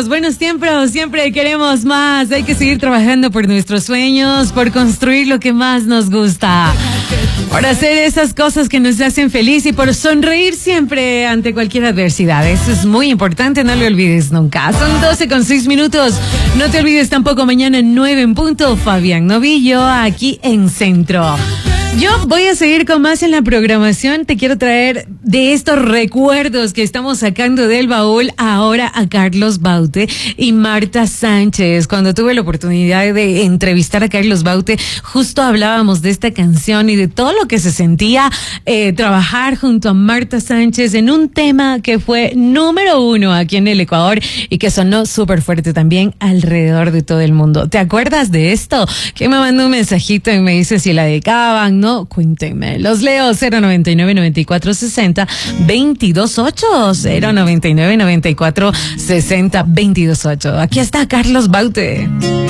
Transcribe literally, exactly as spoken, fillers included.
tiempos, buenos tiempos, siempre queremos más. Hay que seguir trabajando por nuestros sueños, por construir lo que más nos gusta, por hacer esas cosas que nos hacen feliz y por sonreír siempre ante cualquier adversidad. Eso es muy importante, no lo olvides nunca. Son doce con seis minutos. No te olvides tampoco mañana nueve en punto. Fabián Novillo, aquí en Centro. Yo voy a seguir con más en la programación. Te quiero traer de estos recuerdos que estamos sacando del baúl ahora a Carlos Baute y Marta Sánchez. Cuando tuve la oportunidad de entrevistar a Carlos Baute, justo hablábamos de esta canción y de todo lo que se sentía eh, trabajar junto a Marta Sánchez en un tema que fue número uno aquí en el Ecuador y que sonó súper fuerte también alrededor de todo el mundo. ¿Te acuerdas de esto? Que me mandó un mensajito y me dice si la dedicaban. No, cuéntenme. Los leo. Cero noventa y nueve, noventa y cuatro, sesenta, veintidós ocho. Cero noventa y nueve, noventa y cuatro, sesenta, veintidós ocho. Aquí está Carlos Baute.